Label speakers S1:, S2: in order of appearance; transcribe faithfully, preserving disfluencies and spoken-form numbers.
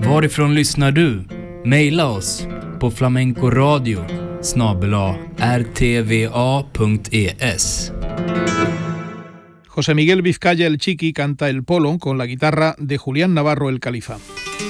S1: Varifrån lyssnar du? Maila oss på flamencoradio snabel-a r t v a punto e s.
S2: José Miguel Vizcaya el Chiqui canta El Polo con la guitarra de Julián Navarro el Califa.